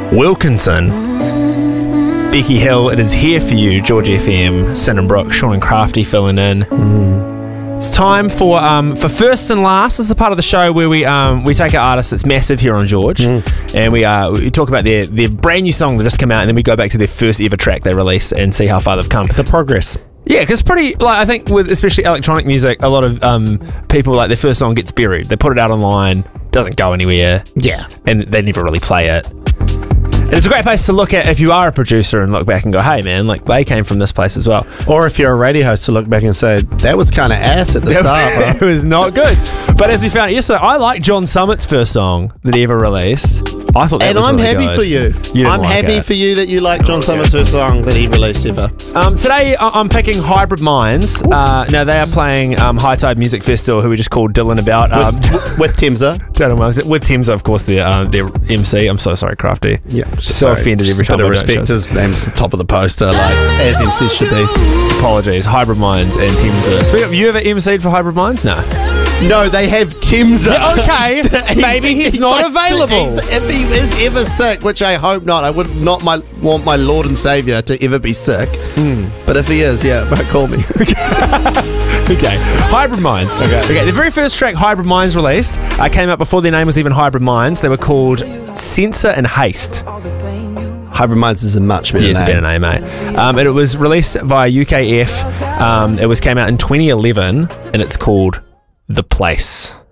Wilkinson. Becky Hill, it is here for you. George FM, Sin and Brooke, Sean and Crafty filling in. It's time for First and Last. This is the part of the show where we take an artist that's massive here on George, and we talk about their brand new song that just came out, and then we go back to their first ever track they released and see how far they've come. The progress. Yeah, because I think with especially electronic music, a lot of people, like, their first song gets buried. They put it out online, doesn't go anywhere. Yeah. And they never really play it. And it's a great place to look at if you are a producer and look back and go, hey man, like, they came from this place as well. Or if you're a radio host, to look back and say, that was kind of ass at the start, It bro. was not good. But as we found out yesterday, I like John Summit's first song that he ever released. I thought that And was I'm really happy good. for you. I'm like happy it. for you that you like John Summit's first song that he released ever. Today I'm picking Hybrid Minds. Now they are playing High Tide Music Festival, who we just called Dylan about. With Timza. With Timza, of course, their MC. I'm so sorry, Crafty. Yeah. So offended every time. Bit of respect. His name's top of the poster, like, as MC should be. Apologies. Hybrid Minds and Timza. Speaking of, you ever MC'd for Hybrid Minds? No. No, they have Timza. Yeah, okay. Maybe he's not available. If he is ever sick, which I hope not, I would not want my Lord and Saviour to ever be sick. But if he is, yeah, call me. Okay. Hybrid Minds. Okay. The very first track Hybrid Minds released came out before their name was even Hybrid Minds. They were called Censor and Haste. Hybrid Minds is a much better name. It's a better name, mate. And it was released via UKF. It came out in 2011, and it's called The Place.